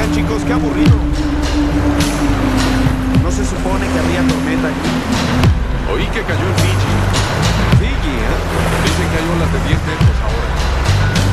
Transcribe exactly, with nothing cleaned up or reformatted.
Oigan, chicos, qué aburrido. ¿No se supone que había tormenta aquí? Oí que cayó